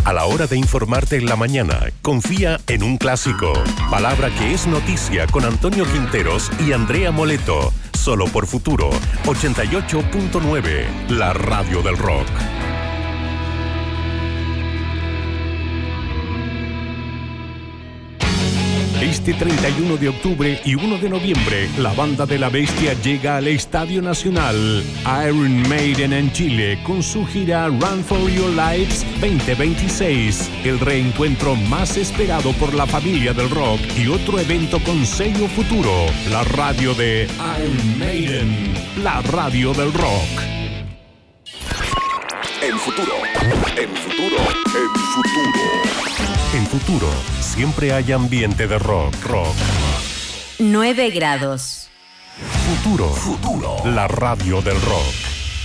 A la hora de informarte en la mañana, confía en un clásico. Palabra que es noticia con Antonio Quinteros y Andrea Moleto. Solo por Futuro 88.9, la radio del rock. Este 31 de octubre y 1 de noviembre, la Banda de la Bestia llega al Estadio Nacional Iron Maiden en Chile con su gira Run for Your Lives 2026, el reencuentro más esperado por la familia del rock y otro evento con sello Futuro, la radio de Iron Maiden, la radio del rock. En Futuro, en Futuro, en Futuro. En Futuro, siempre hay ambiente de rock. 9 grados. Futuro, la radio del rock.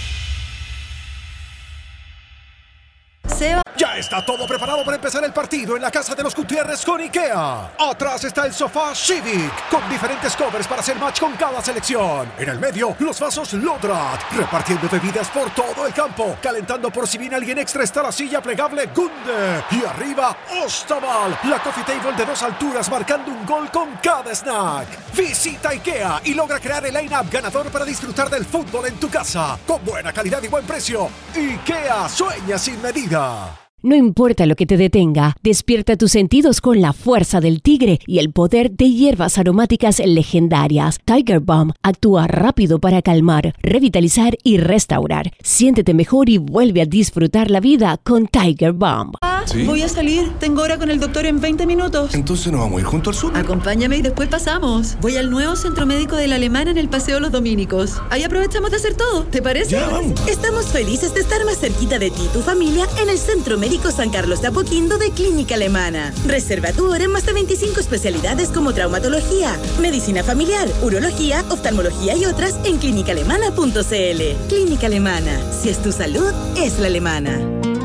Ya está todo preparado para empezar el partido en la casa de los Gutiérrez con IKEA. Atrás está el sofá Civic, con diferentes covers para hacer match con cada selección. En el medio, los vasos Lodrat, repartiendo bebidas por todo el campo. Calentando por si viene alguien extra está la silla plegable Gunde. Y arriba, Ostaval, la coffee table de 2 alturas marcando un gol con cada snack. Visita IKEA y logra crear el line-up ganador para disfrutar del fútbol en tu casa. Con buena calidad y buen precio. IKEA, sueña sin medida. No importa lo que te detenga, despierta tus sentidos con la fuerza del tigre y el poder de hierbas aromáticas legendarias. Tiger Balm actúa rápido para calmar, revitalizar y restaurar. Siéntete mejor y vuelve a disfrutar la vida con Tiger Balm. ¿Sí? Voy a salir. Tengo hora con el doctor en 20 minutos. Entonces nos vamos a ir junto al sur. Acompáñame y después pasamos. Voy al nuevo centro médico de la Alemana en el Paseo Los Dominicos. Ahí aprovechamos de hacer todo. ¿Te parece? Ya, vamos. Estamos felices de estar más cerquita de ti y tu familia en el Centro Médico San Carlos de Apoquindo de Clínica Alemana. Reserva tu hora en más de 25 especialidades como traumatología, medicina familiar, urología, oftalmología y otras en clinicalemana.cl. Clínica Alemana. Si es tu salud, es la alemana.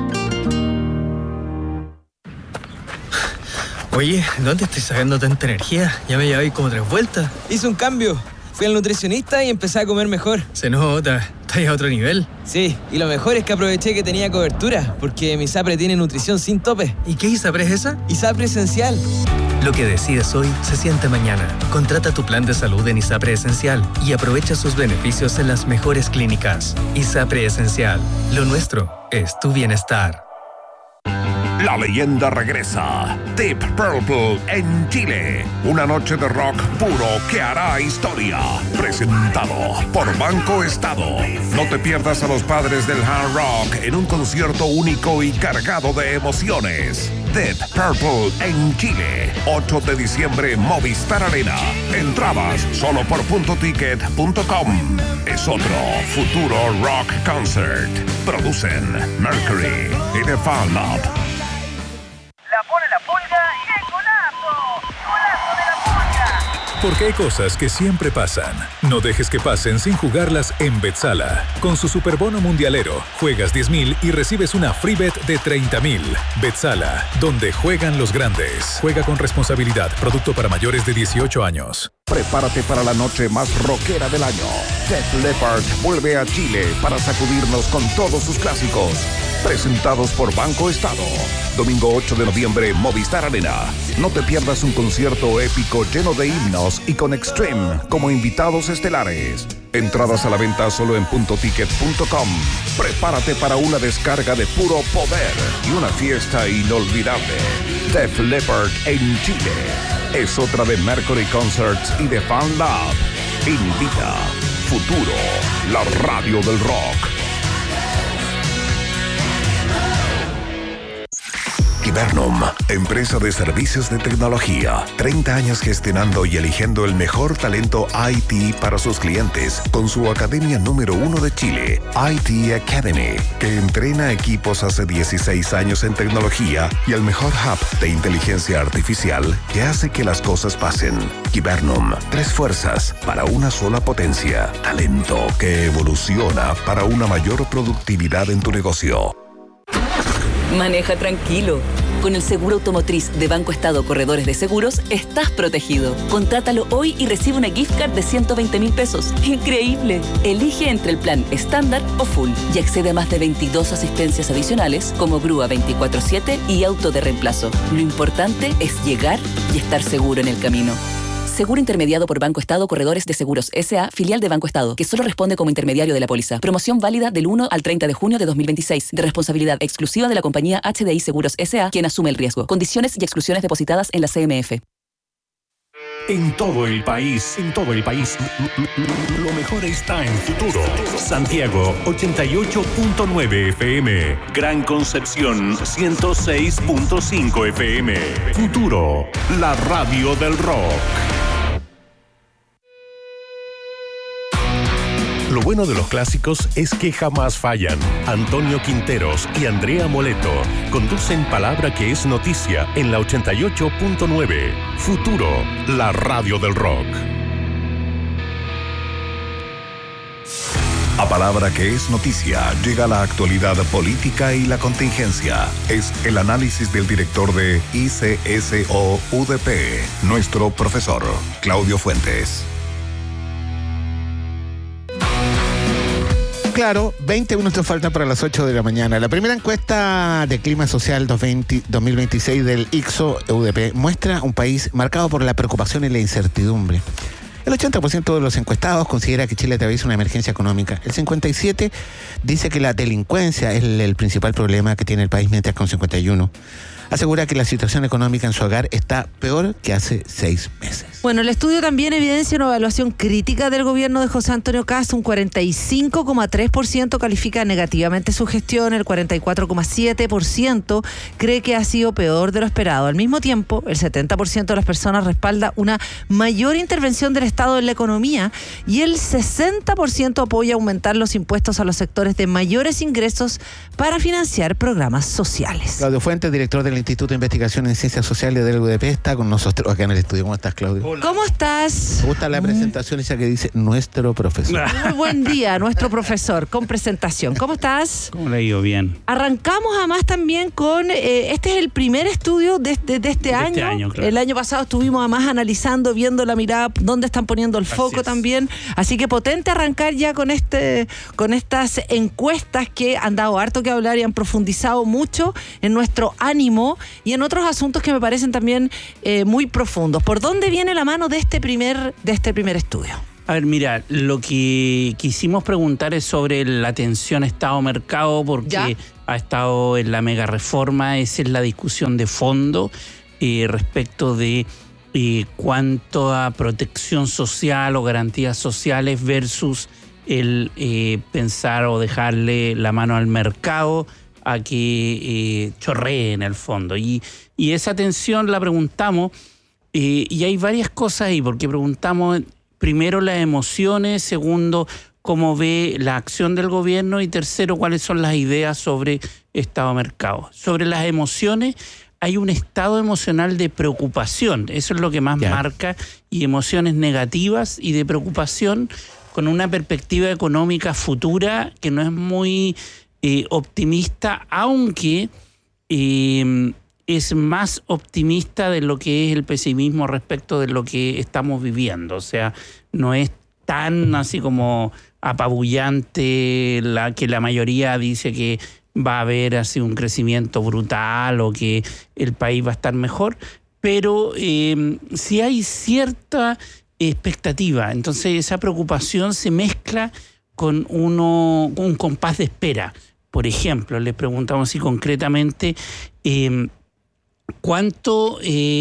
Oye, ¿dónde estoy sacando tanta energía? Ya me llevé como 3 vueltas. Hice un cambio. Fui al nutricionista y empecé a comer mejor. Se nota. ¿Estás a otro nivel? Sí, y lo mejor es que aproveché que tenía cobertura, porque mi ISAPRE tiene nutrición sin tope. ¿Y qué ISAPRE es esa? ISAPRE Esencial. Lo que decides hoy se siente mañana. Contrata tu plan de salud en ISAPRE Esencial y aprovecha sus beneficios en las mejores clínicas. ISAPRE Esencial. Lo nuestro es tu bienestar. La leyenda regresa. Deep Purple en Chile. Una noche de rock puro que hará historia. Presentado por Banco Estado. No te pierdas a los padres del hard rock en un concierto único y cargado de emociones. Deep Purple en Chile. 8 de diciembre, Movistar Arena. Entradas solo por puntoticket.com. Es otro Futuro Rock Concert. Producen Mercury y The Fan Lab. La pone la pulga y el golazo. ¡Golazo de la pulga! Porque hay cosas que siempre pasan. No dejes que pasen sin jugarlas en Betsala. Con su superbono mundialero, juegas 10,000 y recibes una free bet de 30,000. Betsala, donde juegan los grandes. Juega con responsabilidad. Producto para mayores de 18 años. Prepárate para la noche más rockera del año. Def Leppard vuelve a Chile para sacudirnos con todos sus clásicos. Presentados por Banco Estado. Domingo 8 de noviembre, Movistar Arena. No te pierdas un concierto épico lleno de himnos y con Extreme como invitados estelares. Entradas a la venta solo en puntoticket.com. Prepárate para una descarga de puro poder y una fiesta inolvidable. Def Leppard en Chile. Es otra de Mercury Concerts y de Fan Lab. Invita Futuro, la radio del rock. Kibernum, empresa de servicios de tecnología. 30 años gestionando y eligiendo el mejor talento IT para sus clientes con su academia número 1 de Chile, IT Academy, que entrena equipos hace 16 años en tecnología y el mejor hub de inteligencia artificial que hace que las cosas pasen. Kibernum, 3 fuerzas para una sola potencia. Talento que evoluciona para una mayor productividad en tu negocio. Maneja tranquilo. Con el seguro automotriz de Banco Estado Corredores de Seguros, estás protegido. Contrátalo hoy y recibe una gift card de 120.000 pesos. ¡Increíble! Elige entre el plan estándar o full y accede a más de 22 asistencias adicionales como grúa 24/7 y auto de reemplazo. Lo importante es llegar y estar seguro en el camino. Seguro intermediado por Banco Estado Corredores de Seguros S.A., filial de Banco Estado, que solo responde como intermediario de la póliza. Promoción válida del 1 al 30 de junio de 2026, de responsabilidad exclusiva de la compañía HDI Seguros S.A., quien asume el riesgo. Condiciones y exclusiones depositadas en la CMF. En todo el país, lo mejor está en Futuro. Santiago, 88.9 FM. Gran Concepción, 106.5 FM. Futuro, la radio del rock. Lo bueno de los clásicos es que jamás fallan. Antonio Quinteros y Andrea Moleto conducen Palabra que es Noticia en la 88.9. Futuro, la radio del rock. A Palabra que es Noticia llega la actualidad política y la contingencia. Es el análisis del director de ICSO UDP, nuestro profesor Claudio Fuentes. Claro, 20 minutos faltan para las 8 de la mañana. La primera encuesta de clima social 2026 del ICSO-UDP muestra un país marcado por la preocupación y la incertidumbre. El 80% de los encuestados considera que Chile atraviesa una emergencia económica. El 57% dice que la delincuencia es el principal problema que tiene el país, mientras que un 51% asegura que la situación económica en su hogar está peor que hace 6 meses. Bueno, el estudio también evidencia una evaluación crítica del gobierno de José Antonio Kast. Un 45,3% califica negativamente su gestión, el 44,7% cree que ha sido peor de lo esperado. Al mismo tiempo, el 70% de las personas respalda una mayor intervención del Estado en la economía y el 60% apoya aumentar los impuestos a los sectores de mayores ingresos para financiar programas sociales. Claudio Fuentes, director del Instituto de Investigación en Ciencias Sociales del UDP, está con nosotros acá en el estudio. ¿Cómo estás, Claudio? Hola. ¿Cómo estás? Me gusta la presentación esa que dice nuestro profesor. Muy buen día, nuestro profesor, con presentación. ¿Cómo estás? ¿Cómo le ha ido? Bien. Arrancamos además también con, este es el primer estudio de este año. Este año, claro. El año pasado estuvimos además analizando, viendo la mirada, dónde están poniendo el foco también. Así que potente arrancar ya con estas encuestas que han dado harto que hablar y han profundizado mucho en nuestro ánimo y en otros asuntos que me parecen también muy profundos. ¿Por dónde viene la mano de este primer estudio? A ver, mira, lo que quisimos preguntar es sobre la tensión Estado-mercado, porque ¿ya? Ha estado en la mega reforma. Esa es la discusión de fondo respecto de cuánto a protección social o garantías sociales versus el pensar o dejarle la mano al mercado a que chorree en el fondo. Y esa tensión la preguntamos, y hay varias cosas ahí, porque preguntamos primero las emociones, segundo, cómo ve la acción del gobierno, y tercero, cuáles son las ideas sobre Estado-mercado. Sobre las emociones, hay un estado emocional de preocupación, eso es lo que más marca, y emociones negativas y de preocupación, con una perspectiva económica futura que no es muy optimista, aunque es más optimista de lo que es el pesimismo respecto de lo que estamos viviendo. O sea, no es tan así como apabullante que la mayoría dice que va a haber así un crecimiento brutal o que el país va a estar mejor, pero sí hay cierta expectativa. Entonces esa preocupación se mezcla con un compás de espera. Por ejemplo, les preguntamos así concretamente cuánto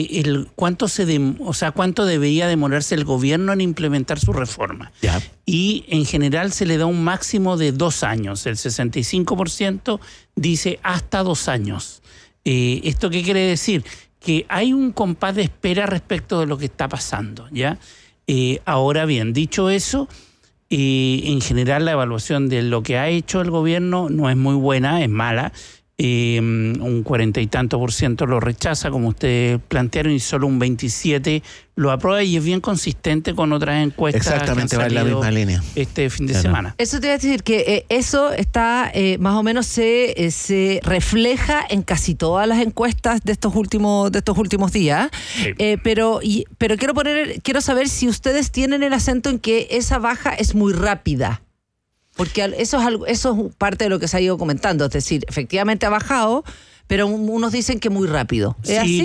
debería demorarse el gobierno en implementar su reforma. Ya. Y en general se le da un máximo de 2 años. El 65% dice hasta 2 años. ¿Esto qué quiere decir? Que hay un compás de espera respecto de lo que está pasando, ¿ya? Ahora bien, dicho eso, en general la evaluación de lo que ha hecho el gobierno no es muy buena, es mala. un 40 y tanto % lo rechaza, como ustedes plantearon, y solo un 27% lo aprueba, y es bien consistente con otras encuestas. Exactamente, va en la misma línea. Este fin de semana. Eso te iba a decir que eso está más o menos se refleja en casi todas las encuestas de estos últimos días. Sí. Pero quiero saber si ustedes tienen el acento en que esa baja es muy rápida. Porque eso es parte de lo que se ha ido comentando. Es decir, efectivamente ha bajado, pero unos dicen que muy rápido. ¿Es así?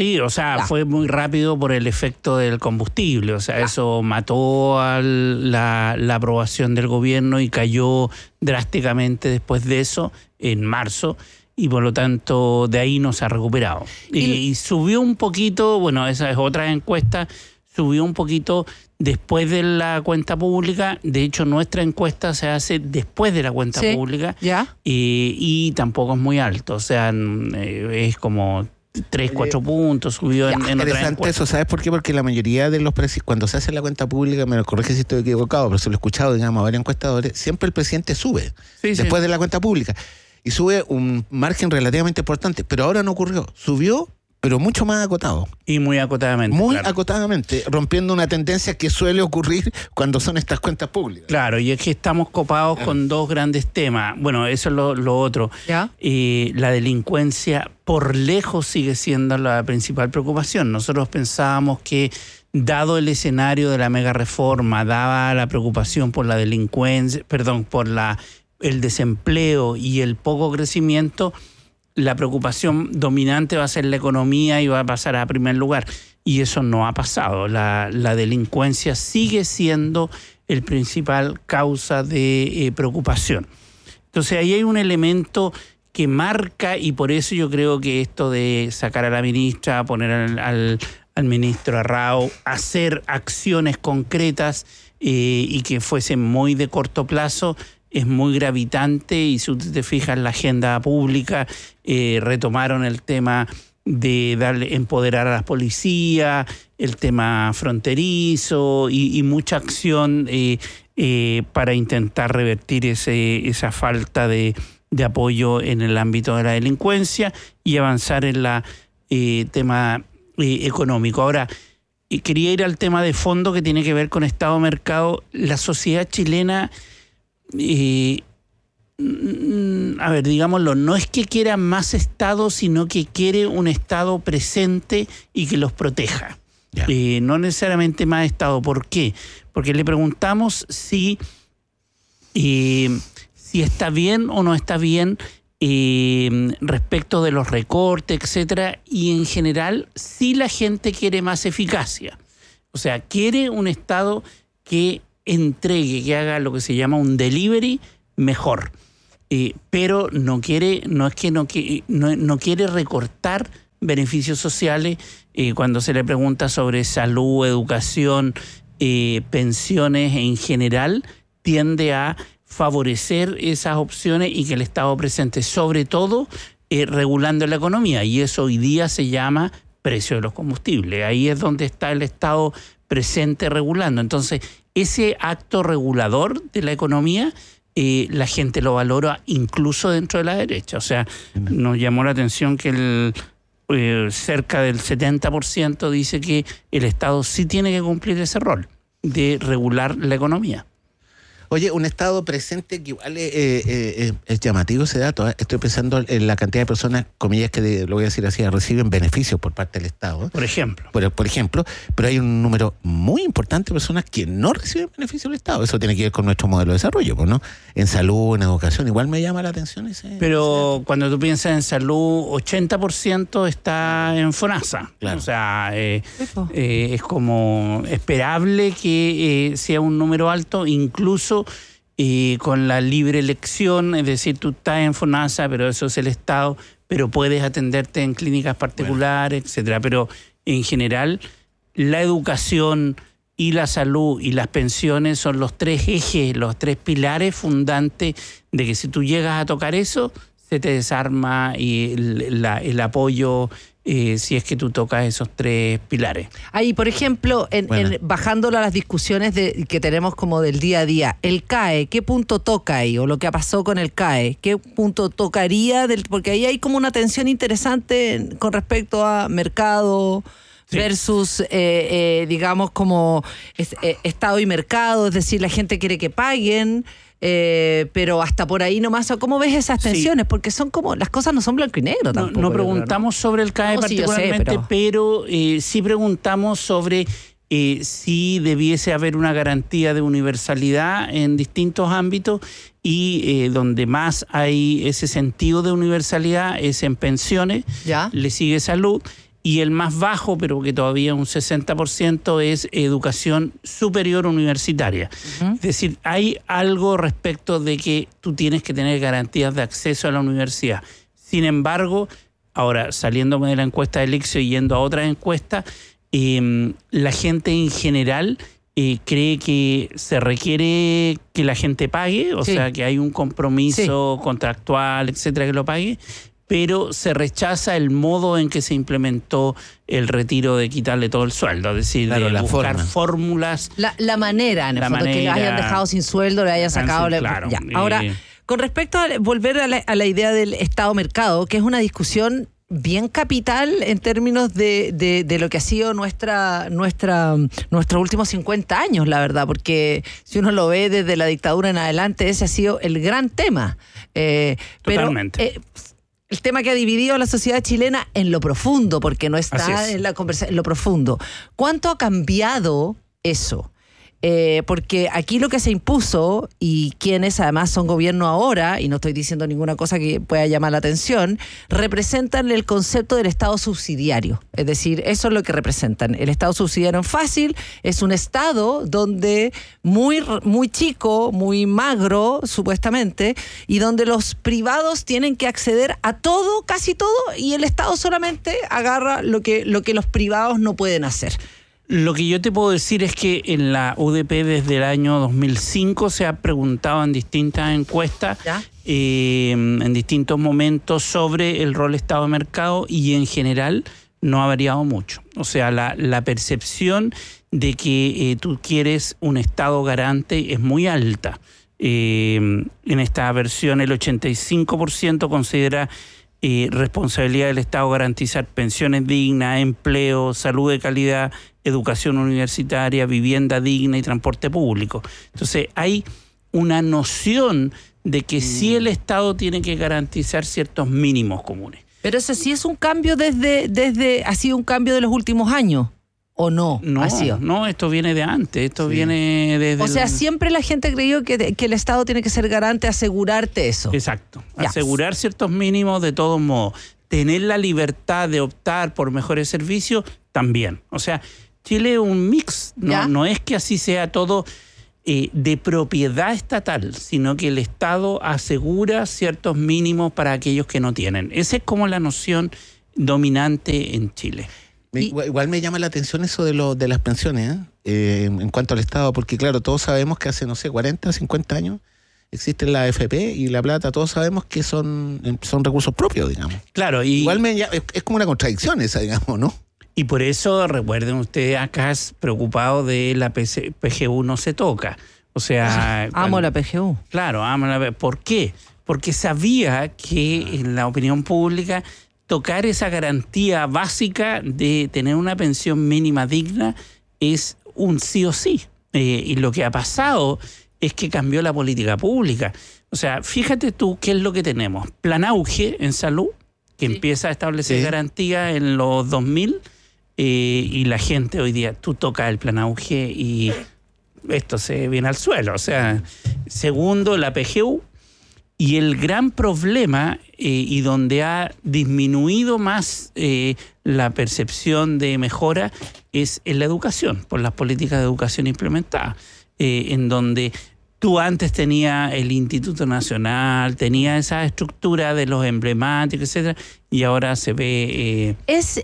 Fue muy rápido por el efecto del combustible. O sea, eso mató a la aprobación del gobierno y cayó drásticamente después de eso, en marzo. Y por lo tanto, de ahí no se ha recuperado. Y subió un poquito, bueno, esa es otra encuesta, subió un poquito después de la cuenta pública. De hecho, nuestra encuesta se hace después de la cuenta pública. ¿Ya? Y tampoco es muy alto. O sea, es como 3-4 puntos subió en otra encuesta. Interesante eso, ¿sabes por qué? Porque la mayoría de los cuando se hace la cuenta pública, me lo corrige si estoy equivocado, pero se lo he escuchado, digamos, a varios encuestadores, siempre el presidente sube después de la cuenta pública. Y sube un margen relativamente importante, pero ahora no ocurrió. Subió, pero mucho más acotado. Y muy acotadamente. Acotadamente, rompiendo una tendencia que suele ocurrir cuando son estas cuentas públicas. Claro, y es que estamos copados con dos grandes temas. Bueno, eso es lo otro. ¿Ya? La delincuencia por lejos sigue siendo la principal preocupación. Nosotros pensábamos que, dado el escenario de la mega reforma, daba la preocupación por la delincuencia, por el desempleo y el poco crecimiento, la preocupación dominante va a ser la economía y va a pasar a primer lugar. Y eso no ha pasado. La delincuencia sigue siendo el principal causa de preocupación. Entonces ahí hay un elemento que marca, y por eso yo creo que esto de sacar a la ministra, poner al ministro Arrao, hacer acciones concretas y que fuesen muy de corto plazo, es muy gravitante. Y si usted te fija en la agenda pública, retomaron el tema de empoderar a las policías, el tema fronterizo y mucha acción para intentar revertir esa falta de apoyo en el ámbito de la delincuencia y avanzar en la tema económico. Ahora, quería ir al tema de fondo que tiene que ver con Estado-Mercado. La sociedad chilena, digámoslo, no es que quiera más Estado, sino que quiere un Estado presente y que los proteja. No necesariamente más Estado. ¿Por qué? Porque le preguntamos si está bien o no está bien respecto de los recortes, etcétera, y en general si la gente quiere más eficacia. O sea, quiere un Estado que entregue, que haga lo que se llama un delivery mejor, pero no quiere recortar beneficios sociales. Cuando se le pregunta sobre salud, educación, pensiones en general, tiende a favorecer esas opciones y que el Estado presente, sobre todo regulando la economía, y eso hoy día se llama precio de los combustibles. Ahí es donde está el Estado presente regulando. Entonces, ese acto regulador de la economía, la gente lo valora incluso dentro de la derecha. O sea, nos llamó la atención que cerca del 70% dice que el Estado sí tiene que cumplir ese rol de regular la economía. Oye, un Estado presente que igual es llamativo ese dato. Estoy pensando en la cantidad de personas, comillas, que lo voy a decir así, reciben beneficios por parte del Estado. Por ejemplo. Por ejemplo, pero hay un número muy importante de personas que no reciben beneficios del Estado. Eso tiene que ver con nuestro modelo de desarrollo, pues, ¿no? En salud, en educación, igual me llama la atención ese. Pero cuando tú piensas en salud, 80% está en FONASA. Claro. O sea, es como esperable que sea un número alto, incluso con la libre elección. Es decir, tú estás en FONASA, pero eso es el Estado, pero puedes atenderte en clínicas particulares, etcétera. Pero en general, la educación y la salud y las pensiones son los tres ejes, los tres pilares fundantes de que si tú llegas a tocar eso, se te desarma y el apoyo si es que tú tocas esos 3 pilares. Ahí, por ejemplo, bajándolo a las discusiones que tenemos como del día a día, el CAE, ¿qué punto toca ahí? O lo que pasó con el CAE, ¿qué punto tocaría? Porque ahí hay como una tensión interesante con respecto a mercado versus, digamos, como Estado y mercado, es decir, la gente quiere que paguen. Pero hasta por ahí nomás. ¿Cómo ves esas tensiones? Sí. Porque son como, las cosas no son blanco y negro tampoco. No preguntamos sobre el CAE particularmente, pero sí preguntamos sobre si debiese haber una garantía de universalidad en distintos ámbitos y donde más hay ese sentido de universalidad es en pensiones, le sigue salud. Y el más bajo, pero que todavía un 60%, es educación superior universitaria. Es decir, hay algo respecto de que tú tienes que tener garantías de acceso a la universidad. Sin embargo, ahora saliéndome de la encuesta del ICSO y yendo a otras encuestas, la gente en general cree que se requiere que la gente pague, o sea, que hay un compromiso contractual, etcétera, que lo pague, pero se rechaza el modo en que se implementó el retiro de quitarle todo el sueldo, es decir, de buscar fórmulas. La manera, en el fondo, que lo hayan dejado sin sueldo, le hayan sacado... Claro. Ahora, con respecto a volver a la idea del Estado-mercado, que es una discusión bien capital en términos de lo que ha sido nuestros últimos 50 años, la verdad, porque si uno lo ve desde la dictadura en adelante, ese ha sido el gran tema. Totalmente. Pero, el tema que ha dividido a la sociedad chilena en lo profundo, porque no está en la conversación, en lo profundo. ¿Cuánto ha cambiado eso? Porque aquí lo que se impuso, y quienes además son gobierno ahora, y no estoy diciendo ninguna cosa que pueda llamar la atención, representan el concepto del Estado subsidiario. Es decir, eso es lo que representan. El Estado subsidiario es fácil, es un Estado donde muy chico, muy magro, supuestamente, y donde los privados tienen que acceder a todo, casi todo, y el Estado solamente agarra lo que los privados no pueden hacer. Lo que yo te puedo decir es que en la UDP desde el año 2005 se ha preguntado en distintas encuestas, en distintos momentos, sobre el rol Estado-mercado y en general no ha variado mucho. O sea, la percepción de que tú quieres un Estado garante es muy alta. En esta versión el 85% considera responsabilidad del Estado garantizar pensiones dignas, empleo, salud de calidad, educación universitaria, vivienda digna y transporte público. Entonces hay una noción de que sí el Estado tiene que garantizar ciertos mínimos comunes. Pero eso sí es un cambio ha sido un cambio de los últimos años, ¿o no? No, esto viene de antes, esto viene desde... O sea, siempre la gente creyó que el Estado tiene que ser garante, asegurarte eso. Exacto, asegurar ciertos mínimos de todos modos. Tener la libertad de optar por mejores servicios, también. O sea, Chile es un mix, no es que así sea todo de propiedad estatal, sino que el Estado asegura ciertos mínimos para aquellos que no tienen. Esa es como la noción dominante en Chile. Igual me llama la atención eso de las pensiones, en cuanto al Estado, porque claro, todos sabemos que hace, 40, 50 años existe la AFP y la plata, todos sabemos que son recursos propios, digamos. Claro, igual es como una contradicción esa, digamos, ¿no? Y por eso, recuerden ustedes, acá es preocupado de la PGU no se toca. O sea... amo la PGU. Claro, amo la PGU. ¿Por qué? Porque sabía que en la opinión pública tocar esa garantía básica de tener una pensión mínima digna es un sí o sí. Y lo que ha pasado es que cambió la política pública. O sea, fíjate tú qué es lo que tenemos. Plan Auge en salud, que empieza a establecer garantía en los 2000, y la gente hoy día, tú tocas el Plan Auge y esto se viene al suelo. O sea, segundo, la PGU. Y el gran problema, y donde ha disminuido más la percepción de mejora, es en la educación, por las políticas de educación implementadas, en donde tú antes tenías el Instituto Nacional, tenía esa estructura de los emblemáticos, etcétera, y ahora se ve es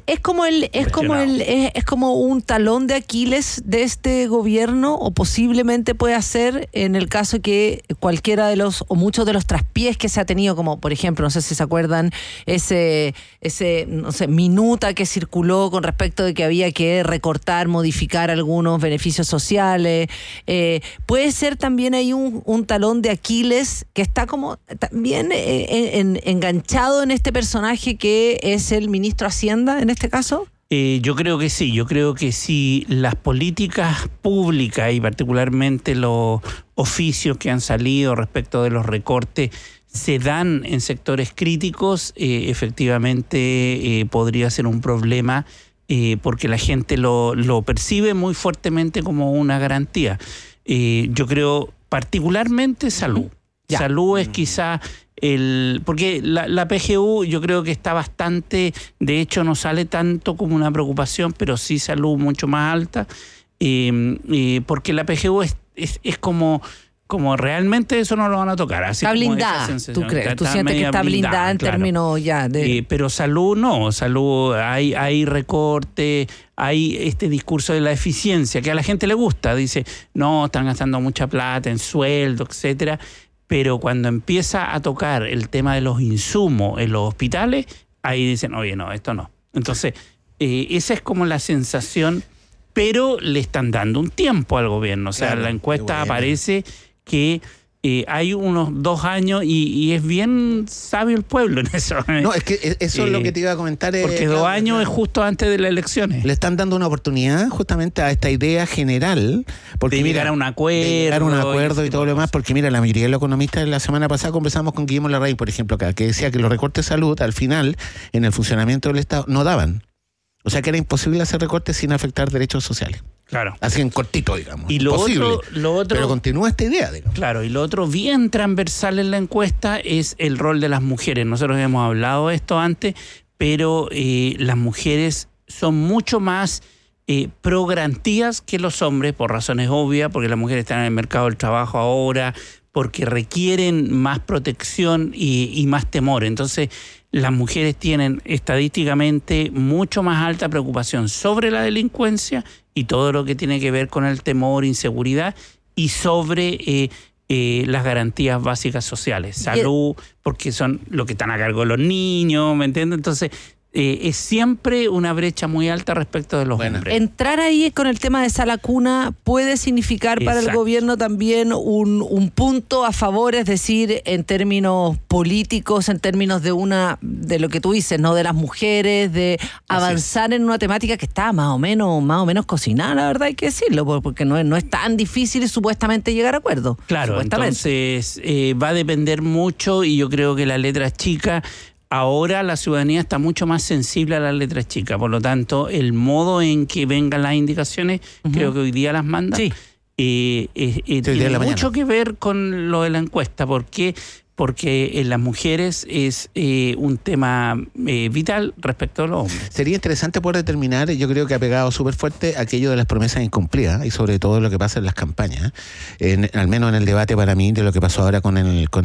como un talón de Aquiles de este gobierno, o posiblemente puede ser en el caso que cualquiera de los o muchos de los traspiés que se ha tenido, como por ejemplo, no sé si se acuerdan ese no sé, minuta que circuló con respecto de que había que recortar, modificar algunos beneficios sociales. Puede ser también ahí un talón de Aquiles que está como también enganchado en este personaje que es el ministro Hacienda en este caso. Yo creo que sí, las políticas públicas y particularmente los oficios que han salido respecto de los recortes se dan en sectores críticos, efectivamente podría ser un problema porque la gente lo percibe muy fuertemente como una garantía. Yo creo particularmente salud. Ya. Salud es quizá porque la PGU yo creo que está bastante, de hecho no sale tanto como una preocupación, pero sí salud mucho más alta, porque la PGU es como realmente eso no lo van a tocar. Así está blindada, ¿tú crees? ¿Tú sientes que está blindada en términos ya de...? Pero salud no, salud hay recorte, hay este discurso de la eficiencia que a la gente le gusta, dice, no, están gastando mucha plata en sueldo, etcétera. Pero cuando empieza a tocar el tema de los insumos en los hospitales, ahí dicen, oye, no, esto no. Entonces, esa es como la sensación, pero le están dando un tiempo al gobierno. O sea, claro, la encuesta aparece que hay unos 2 años y es bien sabio el pueblo en eso. No, es que eso es lo que te iba a comentar. Porque 2 años es justo antes de las elecciones. Le están dando una oportunidad justamente a esta idea general. Porque, de llegar a un acuerdo. Y todo lo demás, porque mira, la mayoría de los economistas, la semana pasada conversamos con Guillermo Larraín, por ejemplo, acá, que decía que los recortes de salud, al final, en el funcionamiento del Estado, no daban. O sea que era imposible hacer recortes sin afectar derechos sociales. Claro. Así en cortito, digamos. Y lo otro, pero continúa esta idea, digamos. Claro, y lo otro bien transversal en la encuesta es el rol de las mujeres. Nosotros hemos hablado de esto antes, pero las mujeres son mucho más pro garantías que los hombres, por razones obvias, porque las mujeres están en el mercado del trabajo ahora, porque requieren más protección y más temor. Entonces, las mujeres tienen estadísticamente mucho más alta preocupación sobre la delincuencia y todo lo que tiene que ver con el temor, inseguridad, y sobre las garantías básicas sociales, salud, porque son lo que están a cargo de los niños, ¿me entiendes? Entonces, es siempre una brecha muy alta respecto de los hombres. Entrar ahí con el tema de sala cuna puede significar para el gobierno también un punto a favor, es decir, en términos políticos, en términos de lo que tú dices, ¿no? De las mujeres, de avanzar en una temática que está más o menos cocinada, la verdad hay que decirlo, porque no es tan difícil supuestamente llegar a acuerdo. Claro, entonces va a depender mucho, y yo creo que la letra chica. Ahora la ciudadanía está mucho más sensible a las letras chicas, por lo tanto, el modo en que vengan las indicaciones, creo que hoy día las mandan, tiene mucho que ver con lo de la encuesta. ¿Por qué? Porque en las mujeres es un tema vital respecto a los hombres. Sería interesante poder determinar, yo creo que ha pegado súper fuerte aquello de las promesas incumplidas y sobre todo lo que pasa en las campañas, al menos en el debate para mí de lo que pasó ahora con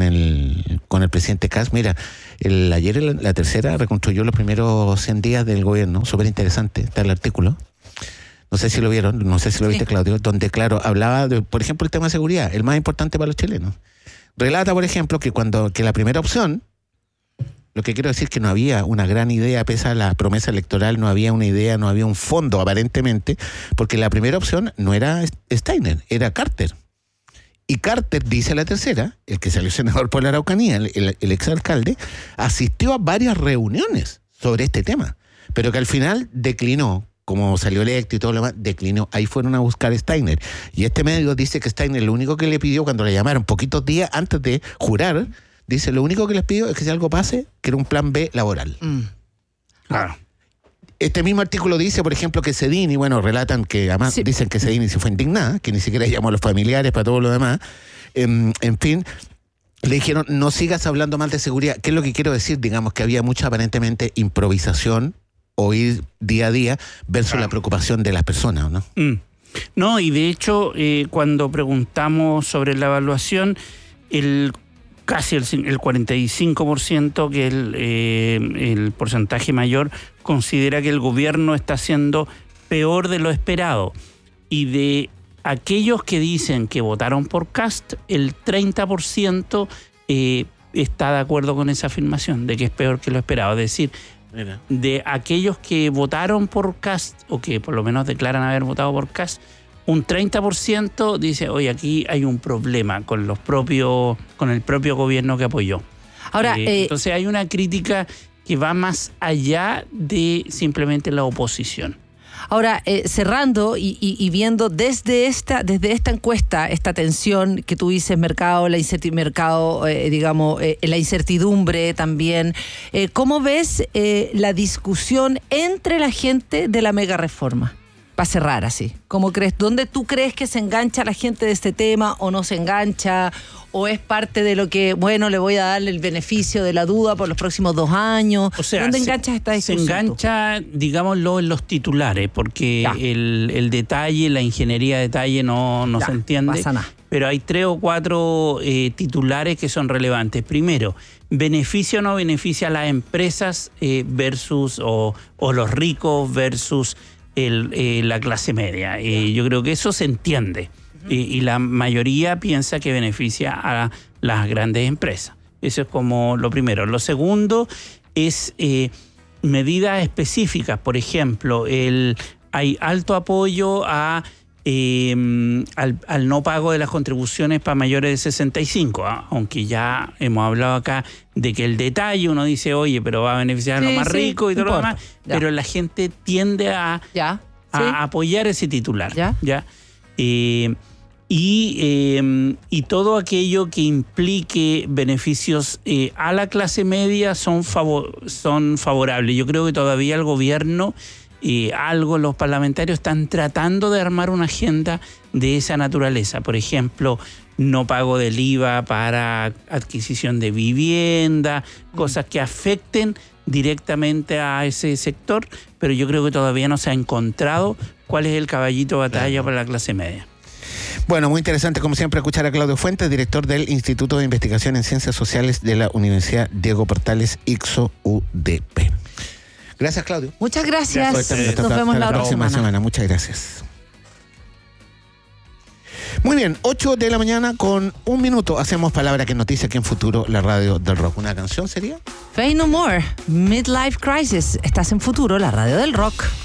el presidente Kast. Mira, ayer la tercera reconstruyó los primeros 100 días del gobierno, súper interesante, está el artículo. No sé si lo vieron, no sé si lo viste, Claudio, donde, claro, hablaba de, por ejemplo, el tema de seguridad, el más importante para los chilenos. Relata, por ejemplo, que la primera opción, lo que quiero decir es que no había una gran idea, pese a la promesa electoral, no había una idea, no había un fondo aparentemente, porque la primera opción no era Steiner, era Carter. Y Carter, dice la tercera, el que salió senador por la Araucanía, el exalcalde, asistió a varias reuniones sobre este tema, pero que al final declinó. Como salió electo y todo lo demás, declinó. Ahí fueron a buscar a Steiner. Y este medio dice que Steiner lo único que le pidió cuando le llamaron, poquitos días antes de jurar, dice, lo único que les pidió es que si algo pase, que era un plan B laboral. Claro. Este mismo artículo dice, por ejemplo, que Cedini, bueno, relatan que además dicen que Cedini se fue indignada, que ni siquiera llamó a los familiares para todo lo demás. En fin, le dijeron, no sigas hablando mal de seguridad. ¿Qué es lo que quiero decir? Digamos que había mucha aparentemente improvisación o ir día a día versus la preocupación de las personas, ¿no? No, y de hecho, cuando preguntamos sobre la evaluación, casi el 45%, que es el porcentaje mayor, considera que el gobierno está haciendo peor de lo esperado. Y de aquellos que dicen que votaron por Kast, el 30% está de acuerdo con esa afirmación, de que es peor que lo esperado. Es decir, de aquellos que votaron por Kast, o que por lo menos declaran haber votado por Kast, un 30% dice, oye, aquí hay un problema con el propio gobierno que apoyó. Ahora, entonces hay una crítica que va más allá de simplemente la oposición. Ahora, cerrando y viendo desde esta encuesta, esta tensión que tú dices, mercado, la incertidumbre también, ¿cómo ves la discusión entre la gente de la mega reforma? Para cerrar así, ¿cómo crees? ¿Dónde tú crees que se engancha la gente de este tema o no se engancha? ¿O es parte de lo que, bueno, le voy a dar el beneficio de la duda por los próximos 2 años? O sea, ¿dónde enganchas esta discusión? Se engancha, digámoslo, en los titulares, porque el detalle, la ingeniería de detalle no se entiende. Pasa nada. Pero hay 3 o 4 titulares que son relevantes. Primero, ¿beneficia o no beneficia a las empresas versus o los ricos versus la clase media? Yo creo que eso se entiende. Y la mayoría piensa que beneficia a las grandes empresas. Eso es como lo primero. Lo segundo es medidas específicas. Por ejemplo, hay alto apoyo al no pago de las contribuciones para mayores de 65, aunque ya hemos hablado acá de que el detalle, uno dice, oye, pero va a beneficiar a los más ricos y todo lo demás, pero la gente tiende a apoyar ese titular. Y todo aquello que implique beneficios a la clase media son favorables. Yo creo que todavía el gobierno, los parlamentarios están tratando de armar una agenda de esa naturaleza. Por ejemplo, no pago del IVA para adquisición de vivienda, cosas que afecten directamente a ese sector, pero yo creo que todavía no se ha encontrado cuál es el caballito de batalla para la clase media. Bueno, muy interesante, como siempre, escuchar a Claudio Fuentes, director del Instituto de Investigación en Ciencias Sociales de la Universidad Diego Portales, ICSO-UDP. Gracias, Claudio. Muchas gracias. Nos vemos la próxima semana. Muchas gracias. Muy bien, 8 de la mañana con 1 minuto. Hacemos Palabra que Noticia aquí en Futuro, la radio del rock. ¿Una canción sería? Faith No More, Midlife Crisis. Estás en Futuro, la radio del rock.